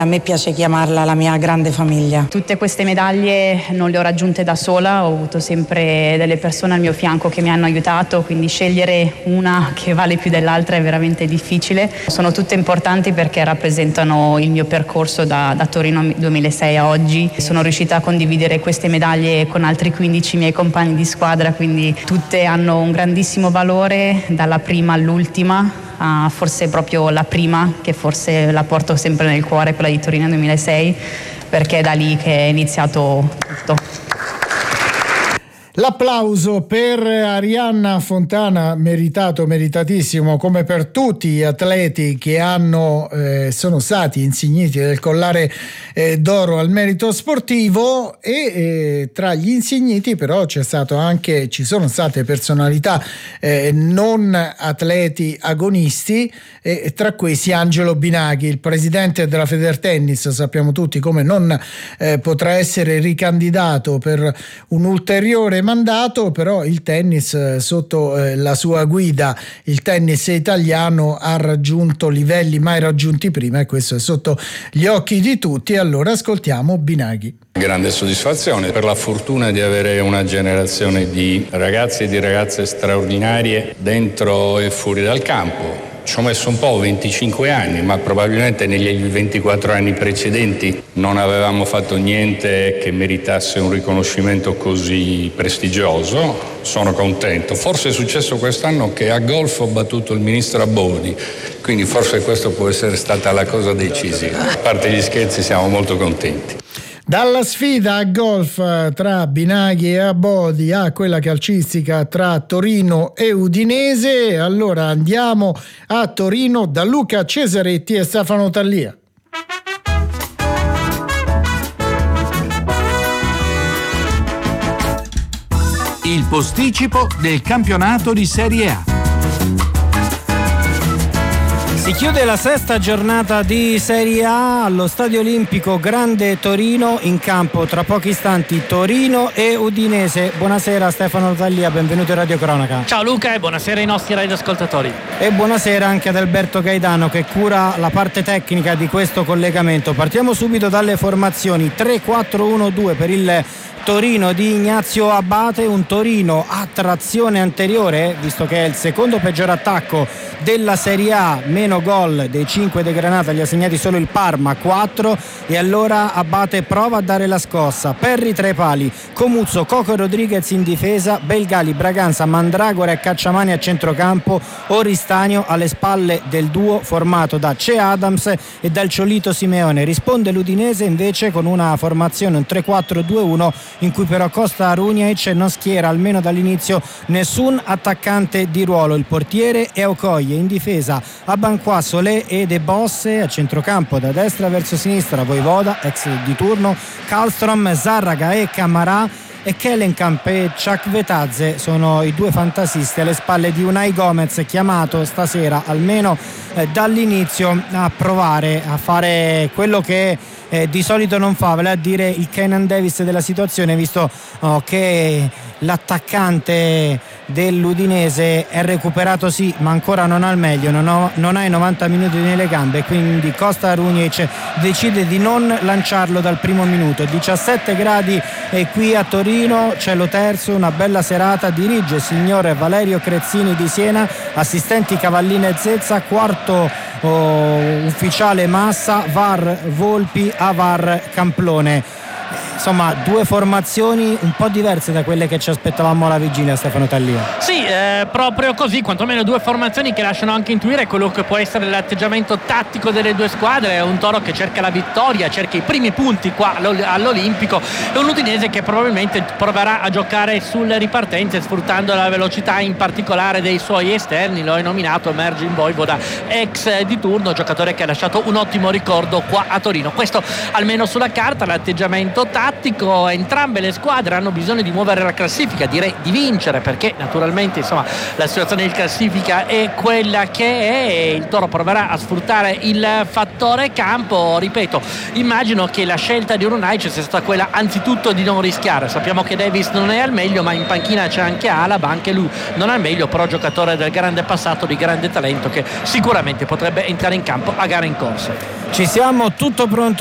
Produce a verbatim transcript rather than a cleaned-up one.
A me piace chiamarla la mia grande famiglia. Tutte queste medaglie non le ho raggiunte da sola, ho avuto sempre delle persone al mio fianco che mi hanno aiutato, quindi scegliere una che vale più dell'altra è veramente difficile. Sono tutte importanti perché rappresentano il mio percorso da, da Torino duemilasei a oggi. Sono riuscita a condividere queste medaglie con altri quindici miei compagni di squadra, quindi tutte hanno un grandissimo valore, dalla prima all'ultima. Uh, forse proprio la prima, che forse la porto sempre nel cuore, quella di Torino duemilasei, perché è da lì che è iniziato tutto. L'applauso per Arianna Fontana, meritato, meritatissimo, come per tutti gli atleti che hanno eh, sono stati insigniti del collare eh, d'oro al merito sportivo, e eh, tra gli insigniti però c'è stato anche ci sono state personalità eh, non atleti agonisti, e tra questi Angelo Binaghi, il presidente della Federtennis. Sappiamo tutti come non eh, potrà essere ricandidato per un ulteriore mandato, però il tennis sotto eh, la sua guida, il tennis italiano ha raggiunto livelli mai raggiunti prima, e questo è sotto gli occhi di tutti. Allora ascoltiamo Binaghi. Grande soddisfazione per la fortuna di avere una generazione di ragazzi e di ragazze straordinarie dentro e fuori dal campo. Ci ho messo un po', venticinque anni, ma probabilmente negli ventiquattro anni precedenti non avevamo fatto niente che meritasse un riconoscimento così prestigioso. Sono contento. Forse è successo quest'anno che a golf ho battuto il ministro Abodi, quindi forse questo può essere stata la cosa decisiva. A parte gli scherzi, siamo molto contenti. Dalla sfida a golf tra Binaghi e Abodi a quella calcistica tra Torino e Udinese, allora andiamo a Torino da Luca Cesaretti e Stefano Tallia. Il posticipo del campionato di Serie A. Si chiude la sesta giornata di Serie A allo Stadio Olimpico Grande Torino. In campo tra pochi istanti Torino e Udinese. Buonasera Stefano Tallia, benvenuto in Radio Cronaca. Ciao Luca e buonasera ai nostri radioascoltatori. E buonasera anche ad Alberto Gaetano che cura la parte tecnica di questo collegamento. Partiamo subito dalle formazioni. Tre quattro uno due per il Torino di Ignazio Abate, un Torino a trazione anteriore, visto che è il secondo peggior attacco della Serie A, meno gol dei cinque dei Granata, li ha segnati solo il Parma, quattro, e allora Abate prova a dare la scossa. Perri tra i pali, Comuzzo, Coco Rodriguez in difesa, Belgali, Braganza, Mandragora e Cacciamani a centrocampo, Oristanio alle spalle del duo formato da Ce Adams e dal Ciolito Simeone. Risponde l'Udinese invece con una formazione, un tre quattro due uno, in cui però Costa Runjaic non schiera almeno dall'inizio nessun attaccante di ruolo. Il portiere è Okoye, in difesa Abanqua, Solé e De Bosse, a centrocampo da destra verso sinistra Voivoda, ex di turno, Kallström, Zarraga e Camarà, e Kellenkamp e Chakvetadze sono i due fantasisti alle spalle di Unai Gomez, chiamato stasera almeno eh, dall'inizio a provare a fare quello che eh, di solito non fa, vale a dire il Kenan Davis della situazione, visto oh, che l'attaccante dell'Udinese è recuperato sì, ma ancora non al meglio, non, ho, non ha i novanta minuti nelle gambe, quindi Costa Runjaic decide di non lanciarlo dal primo minuto. diciassette gradi e qui a Torino, cielo terzo, una bella serata, dirige il signor Valerio Crezzini di Siena, assistenti Cavallina e Zezza, quarto oh, ufficiale Massa, V A R Volpi, A V A R Camplone. Insomma, due formazioni un po' diverse da quelle che ci aspettavamo alla vigilia, Stefano Tallia. Sì, eh, proprio così, quantomeno due formazioni che lasciano anche intuire quello che può essere l'atteggiamento tattico delle due squadre. È un Toro che cerca la vittoria, cerca i primi punti qua all'Olimpico, e un Udinese che probabilmente proverà a giocare sulle ripartenze sfruttando la velocità in particolare dei suoi esterni. Lo hai nominato Mergin Voivoda, ex di turno, giocatore che ha lasciato un ottimo ricordo qua a Torino. Questo almeno sulla carta l'atteggiamento tattico. tattico entrambe le squadre hanno bisogno di muovere la classifica, direi di vincere, perché naturalmente insomma la situazione di classifica è quella che è. Il Toro proverà a sfruttare il fattore campo. Ripeto, immagino che la scelta di Runaic sia stata quella anzitutto di non rischiare. Sappiamo che Davis non è al meglio, ma in panchina c'è anche Alaba, anche lui non al meglio, però giocatore del grande passato, di grande talento, che sicuramente potrebbe entrare in campo a gara in corso. Ci siamo, tutto pronto